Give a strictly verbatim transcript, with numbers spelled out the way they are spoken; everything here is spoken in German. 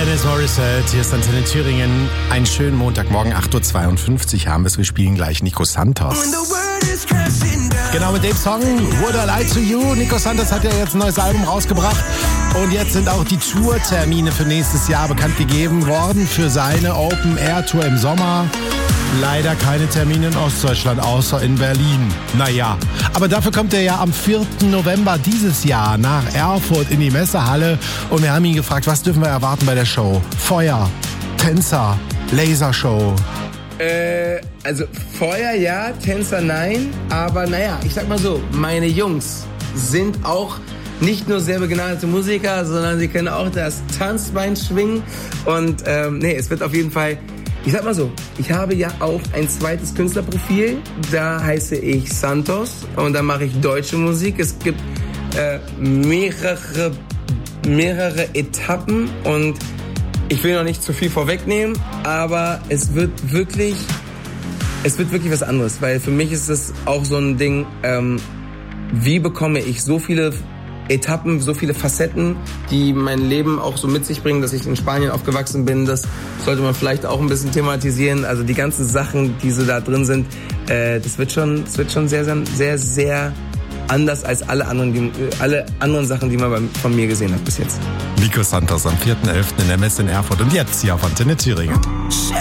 Alanis Morissette, hier ist Antenne Thüringen. Einen schönen Montagmorgen, acht Uhr zweiundfünfzig haben wir es. Wir spielen gleich Nico Santos. Genau mit dem Song Would I Lie to You. Nico Santos hat ja jetzt ein neues Album rausgebracht. Und jetzt sind auch die Tourtermine für nächstes Jahr bekannt gegeben worden für seine Open-Air-Tour im Sommer. Leider keine Termine in Ostdeutschland, außer in Berlin. Naja, aber dafür kommt er ja am vierten November dieses Jahr nach Erfurt in die Messehalle. Und wir haben ihn gefragt, was dürfen wir erwarten bei der Show? Feuer, Tänzer, Lasershow. Äh, also Feuer ja, Tänzer nein. Aber naja, ich sag mal so, meine Jungs sind auch nicht nur sehr begnadete Musiker, sondern sie können auch das Tanzbein schwingen. Und ähm, nee, es wird auf jeden Fall... Ich sag mal so, ich habe ja auch ein zweites Künstlerprofil, da heiße ich Santos und da mache ich deutsche Musik. Es gibt äh, mehrere, mehrere Etappen und ich will noch nicht zu viel vorwegnehmen, aber es wird wirklich, es wird wirklich was anderes, weil für mich ist es auch so ein Ding, ähm, wie bekomme ich so viele Etappen, so viele Facetten, die mein Leben auch so mit sich bringen, dass ich in Spanien aufgewachsen bin. Das sollte man vielleicht auch ein bisschen thematisieren. Also die ganzen Sachen, die so da drin sind, äh, das wird schon, das wird schon sehr, sehr, sehr, sehr anders als alle anderen, die, alle anderen Sachen, die man von mir gesehen hat bis jetzt. Nico Santos am vierten elften in der Messe in Erfurt und jetzt hier auf Antenne Thüringen.